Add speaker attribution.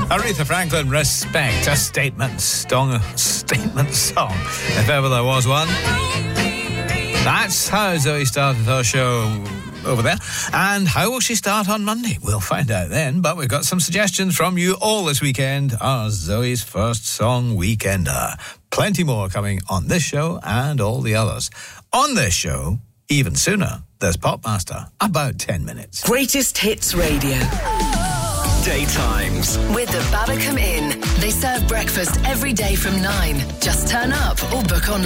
Speaker 1: Aretha Franklin, Respect, a statement song, if ever there was one. That's how Zoe started her show over there. And how will she start on Monday? We'll find out then, but we've got some suggestions from you all this weekend as Zoe's first song weekender. Plenty more coming on this show and all the others. On this show, even sooner, there's Popmaster, about 10 minutes.
Speaker 2: Greatest Hits Radio.
Speaker 3: Daytimes.
Speaker 2: With the Babacom Inn. They serve breakfast every day from 9. Just turn up or book online.